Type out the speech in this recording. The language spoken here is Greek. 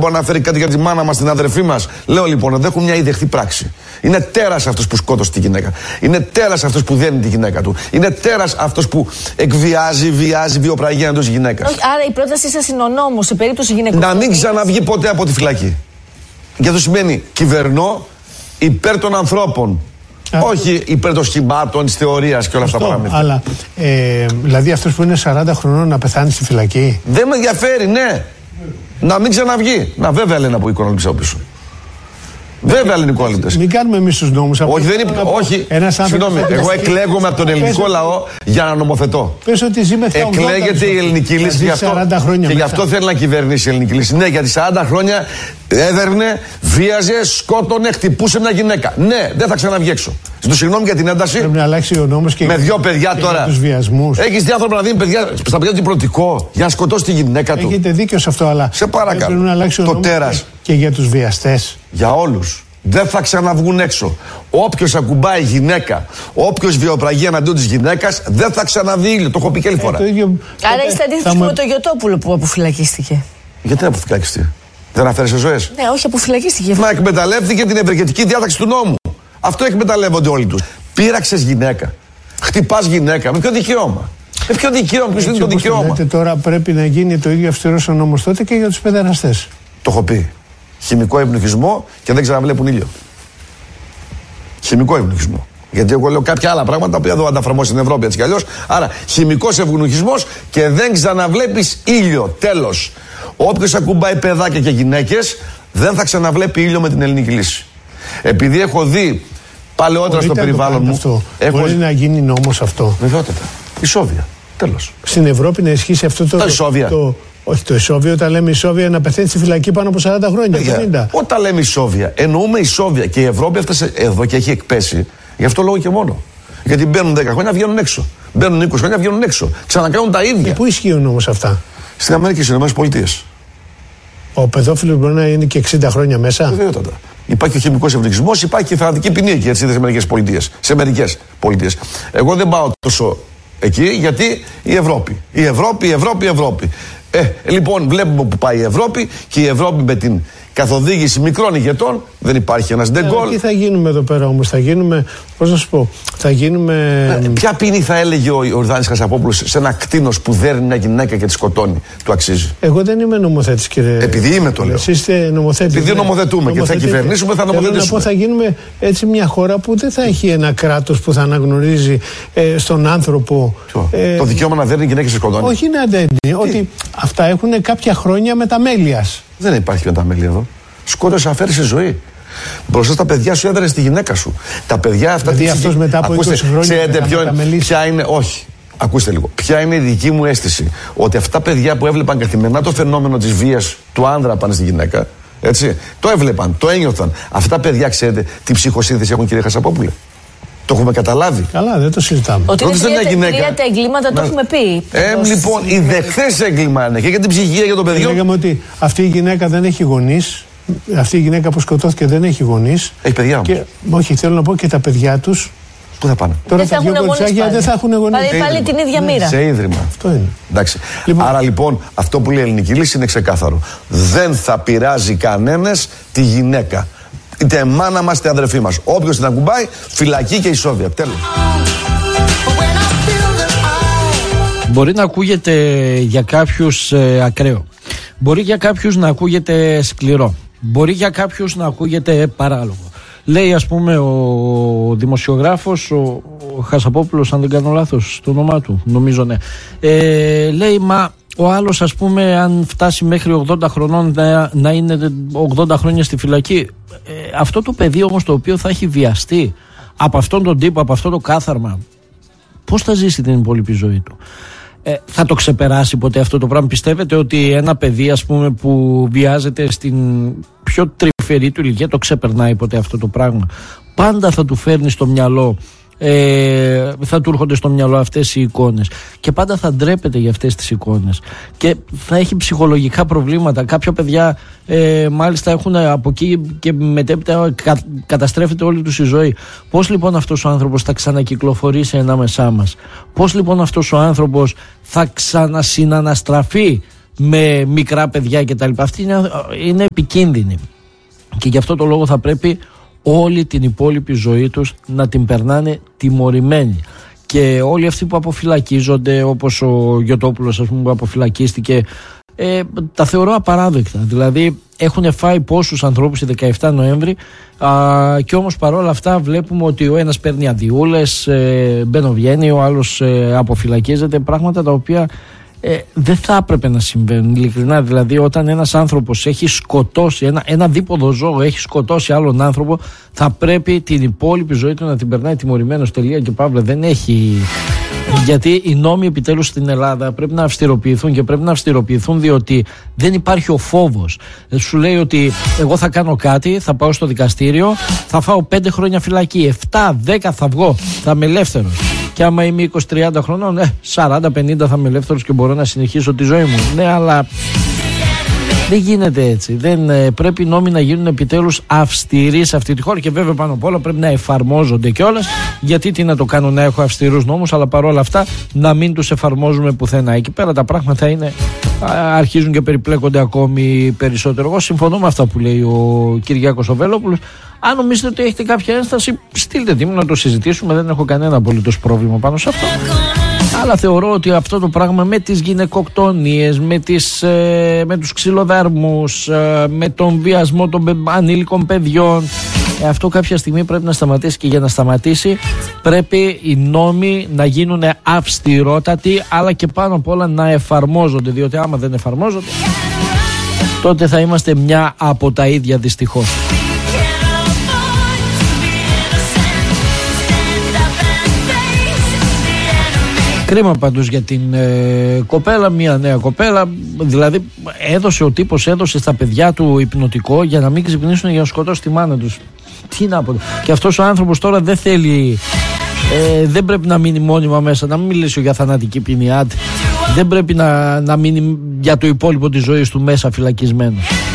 μπορεί να φέρει κάτι για τη μάνα μας, την αδερφή μας. Λέω λοιπόν, εδώ έχουν μια ιδεχτή πράξη. Είναι τέρας αυτός που σκότωσε τη γυναίκα. Είναι τέρας αυτός που δένει τη γυναίκα του. Είναι τέρας αυτός που εκβιάζει, βιάζει, βιοπραγεί εντός γυναίκας. Άρα η πρότασή σας είναι ο νόμος σε περίπτωση γυναικών. Να μην ξαναβγεί ποτέ από τη φυλακή. Και αυτό σημαίνει κυβερνώ υπέρ των ανθρώπων. Όχι υπέρ των σχημάτων, της θεωρίας και όλα αυτά τα πράγματα. Αλλά δηλαδή αυτός που είναι 40 χρονών να πεθάνει στη φυλακή. Δεν με ενδιαφέρει, ναι. Να μην ξαναβγεί. Να βέβαια λένε από οικονομικά πίσω. Βέβαια λένε οι οικονομικές. Μην κάνουμε εμείς τους νόμους. Όχι, δεν είναι. Όχι. Συγγνώμη, εγώ εκλέγομαι από τον ελληνικό λαό για να νομοθετώ. Πες ότι ζει μέχρι 80. Εκλέγεται η ελληνική λύση και γι' αυτό θέλει να κυβερνήσει η ελληνική λύση. Ναι, γιατί 40 χρόνια έδερνε, βίαζε, σκότωνε, χτυπούσε μια γυναίκα. Ναι, δεν θα ξαναβγεί έξω. Ζητώ συγγνώμη για την ένταση. Πρέπει να αλλάξει ο νόμος και με δύο παιδιά τώρα. Έχεις δει άνθρωπο να δίνει στα παιδιά του υπηρετικό για να σκοτώσει τη γυναίκα του. Έχετε δίκιο σε αυτό, αλλά. Σε παρακαλώ. Πρέπει να αλλάξει το τέρας. Και για τους βιαστές. Για όλους. Δεν θα ξαναβγούν έξω. Όποιος ακουμπάει γυναίκα, όποιος βιοπραγεί εναντίον της γυναίκας, δεν θα ξαναβγεί. Το έχω πει και άλλη φορά. Άρα είστε αντίθετος με τον Γιωτόπουλο που αποφυλακίστηκε. Γιατί αποφυλακίστηκε? Δεν αφαίρεσε ζωές? Ναι, όχι, αποφυλακίστηκε. Μα εκμεταλλεύτηκε την ευεργετική διάταξη του νόμου. Αυτό εκμεταλλεύονται όλοι τους. Πείραξες γυναίκα. Χτυπάς γυναίκα. Με ποιο δικαίωμα? Με ποιο δικαίωμα? Ποιος είναι το δικαίωμα? Λέτε, τώρα πρέπει να γίνει το ίδιο αυστηρός ο νόμος τότε και για τους παιδεραστές. Το έχω πει. Χημικό ευνοχισμό και δεν ξαναβλέπουν ήλιο. Χημικό ευνοχισμό. Γιατί εγώ λέω κάποια άλλα πράγματα που εδώ ανταφαρμόσει στην Ευρώπη έτσι κι αλλιώς. Άρα, χημικός ευνοχισμός και δεν ξαναβλέπεις ήλιο. Τέλος. Όποιος ακουμπάει παιδάκια και γυναίκες δεν θα ξαναβλέπει ήλιο με την ελληνική λύση. Επειδή έχω δει παλαιότερα στο περιβάλλον μου. Μπορεί να γίνει νόμος αυτό? Βεβαιότητα. Ισόβια. Τέλος. Στην Ευρώπη να ισχύσει αυτό το. Τα ισόβια. Όχι το ισόβιο, όταν λέμε ισόβια να πεθαίνει στη φυλακή πάνω από 40 χρόνια. Όταν λέμε ισόβια, εννοούμε ισόβια. Και η Ευρώπη έφτασε εδώ και έχει εκπέσει. Γι' αυτό λόγο και μόνο. Γιατί μπαίνουν 10 χρόνια, βγαίνουν έξω. Μπαίνουν 20 χρόνια, βγαίνουν έξω. Ξανακάνουν τα ίδια. Και πού ισχύουν όμως αυτά? Στην Αμερική, στις ΗΠΑ. Ο παιδόφιλος μπορεί να είναι και 60 χρόνια μέσα. Βεβαιότατα. Υπάρχει ο χημικός ευνοχισμός, υπάρχει και η θανατική ποινή εκεί, έτσι, σε μερικές πολιτείες. Εγώ δεν πάω τόσο εκεί, γιατί η Ευρώπη. Λοιπόν, βλέπουμε που πάει η Ευρώπη και η Ευρώπη με την καθοδήγηση μικρών ηγετών, δεν υπάρχει ένας ντεγκόλ. Τι θα γίνουμε εδώ πέρα όμως? Θα γίνουμε, πώς να σου πω, θα γίνουμε. Ποια ποινή θα έλεγε ο Ιορδάνης Χασαπόπουλος σε ένα κτήνος που δέρνει μια γυναίκα και τη σκοτώνει? Του αξίζει? Εγώ δεν είμαι νομοθέτης, κύριε. Επειδή είμαι, το λέω. Εσείς είστε νομοθέτης. Επειδή νομοθετούμε και θα κυβερνήσουμε, θα νομοθετήσουμε. Θέλω να πω, θα γίνουμε έτσι μια χώρα που δεν θα έχει ένα κράτος που θα αναγνωρίζει στον άνθρωπο. Το δικαίωμα να δέρνει γυναίκες και σκοτώνει. Όχι να δέρνει. Ότι αυτά έχουν κάποια χρόνια μεταμέλειας. Δεν υπάρχει μεταμέλεια εδώ. Σκότωσε, αφαίρεσε ζωή. Μπροστά στα παιδιά σου έδερε στη γυναίκα σου. Τα παιδιά αυτά. Δηλαδή αυτός μετά από 20 χρόνια. Ξέρετε ποια είναι. Όχι. Ακούστε λίγο. Ποια είναι η δική μου αίσθηση? Ότι αυτά τα παιδιά που έβλεπαν καθημερινά το φαινόμενο της βίας του άνδρα πάνω στη γυναίκα. Έτσι. Το έβλεπαν, το ένιωθαν. Αυτά τα παιδιά, ξέρετε τι ψυχοσύνθεση έχουν, κύριε Χασαπόπουλε? Το έχουμε καταλάβει. Καλά, δεν το συζητάμε. Ότι είναι τρία τα εγκλήματα, το έχουμε πει. Λοιπόν, οι δεχθές έγκλημα είναι και για την ψυχική για το παιδί. Λέγαμε ότι αυτή η γυναίκα δεν έχει γονείς. Αυτή η γυναίκα που σκοτώθηκε δεν έχει γονείς. Έχει παιδιά όμως. Όχι, θέλω να πω και τα παιδιά τους. Πού θα πάνε? Τώρα τα δύο κοριτσάκια δεν θα έχουν γονείς. Πάλι την ίδια μοίρα. Σε ίδρυμα. Αυτό είναι. Εντάξει. Άρα λοιπόν αυτό που λέει η ελληνική λύση είναι ξεκάθαρο. Δεν θα πειράζει κανένας τη γυναίκα. Είτε μάνα μας είτε αδερφή μας. Όποιος την ακουμπάει, φυλακή και ισόβια. Τέλος. Μπορεί να ακούγεται για κάποιους ακραίο. Μπορεί για κάποιους να ακούγεται σκληρό. Μπορεί για κάποιους να ακούγεται παράλογο. Λέει, ας πούμε, ο δημοσιογράφος, ο Χασαπόπουλος, αν δεν κάνω λάθος το όνομά του, νομίζω ναι. Λέει, μα ο άλλος, ας πούμε, αν φτάσει μέχρι 80 χρονών να είναι 80 χρόνια στη φυλακή. Αυτό το παιδί όμως το οποίο θα έχει βιαστεί από αυτόν τον τύπο, από αυτό το κάθαρμα, πώς θα ζήσει την υπόλοιπη ζωή του? Θα το ξεπεράσει ποτέ αυτό το πράγμα? Πιστεύετε ότι ένα παιδί, ας πούμε, που βιάζεται στην πιο τρυφερή του ηλικία το ξεπερνάει ποτέ αυτό το πράγμα? Πάντα θα του φέρνει στο μυαλό, θα του έρχονται στο μυαλό αυτές οι εικόνες και πάντα θα ντρέπεται για αυτές τις εικόνες και θα έχει ψυχολογικά προβλήματα. Κάποια παιδιά μάλιστα έχουν από εκεί και μετέπειτα καταστρέφεται όλη τους η ζωή. Πώς λοιπόν αυτός ο άνθρωπος θα ξανακυκλοφορήσει ανάμεσά μας? Πώς λοιπόν αυτός ο άνθρωπος θα ξανασυναναστραφεί με μικρά παιδιά κτλ. Αυτή είναι επικίνδυνη. Και γι' αυτό το λόγο θα πρέπει όλη την υπόλοιπη ζωή τους να την περνάνε τιμωρημένοι. Και όλοι αυτοί που αποφυλακίζονται, όπως ο Γιωτόπουλος ας πούμε, που αποφυλακίστηκε, τα θεωρώ απαράδεκτα. Δηλαδή έχουν φάει πόσους ανθρώπους η 17 Νοέμβρη και όμως παρόλα αυτά βλέπουμε ότι ο ένας παίρνει αντιούλες, μπαινοβγαίνει, ο άλλος αποφυλακίζεται, πράγματα τα οποία δεν θα έπρεπε να συμβαίνουν ειλικρινά. Δηλαδή όταν ένας άνθρωπος έχει σκοτώσει ένα δίποδο ζώο, έχει σκοτώσει άλλον άνθρωπο, θα πρέπει την υπόλοιπη ζωή του να την περνάει τιμωρημένος, τελεία και παύλα. Δεν έχει... Γιατί οι νόμοι επιτέλους στην Ελλάδα πρέπει να αυστηροποιηθούν, και πρέπει να αυστηροποιηθούν διότι δεν υπάρχει ο φόβος. Σου λέει ότι εγώ θα κάνω κάτι, θα πάω στο δικαστήριο, θα φάω 5 χρόνια φυλακή, 7-10 θα βγω, θα είμαι ελεύθερος. Και άμα είμαι 20-30 χρονών, 40-50 θα είμαι ελεύθερος και μπορώ να συνεχίσω τη ζωή μου. Ναι, αλλά δεν γίνεται έτσι. Πρέπει οι νόμοι να γίνουν επιτέλους αυστηροί σε αυτή τη χώρα, και βέβαια πάνω απ' όλα πρέπει να εφαρμόζονται κιόλας. Γιατί τι να το κάνω να έχω αυστηρούς νόμους, αλλά παρόλα αυτά να μην τους εφαρμόζουμε πουθενά. Εκεί πέρα τα πράγματα αρχίζουν και περιπλέκονται ακόμη περισσότερο. Εγώ συμφωνώ με αυτά που λέει ο Κυριάκος ο Βέλοπουλος. Αν νομίζετε ότι έχετε κάποια ένσταση, στείλτε τη μου να το συζητήσουμε. Δεν έχω κανένα απολύτως πρόβλημα πάνω σε αυτό. Αλλά θεωρώ ότι αυτό το πράγμα με τις γυναικοκτονίες, με τους ξυλοδαρμούς, με τον βιασμό των ανήλικων παιδιών, αυτό κάποια στιγμή πρέπει να σταματήσει, και για να σταματήσει πρέπει οι νόμοι να γίνουν αυστηρότατοι, αλλά και πάνω απ' όλα να εφαρμόζονται, διότι άμα δεν εφαρμόζονται τότε θα είμαστε μια από τα ίδια, δυστυχώς. Κρίμα πάντως για την κοπέλα, μια νέα κοπέλα. Δηλαδή ο τύπος έδωσε στα παιδιά του υπνοτικό για να μην ξυπνήσουν, για να σκοτώσει τη μάνα τους. Τι να πω. Και αυτός ο άνθρωπος τώρα δεν θέλει, δεν πρέπει να μείνει μόνιμα μέσα. Να μην μιλήσω για θανατική ποινή. Δεν πρέπει να μείνει για το υπόλοιπο της ζωής του μέσα φυλακισμένος.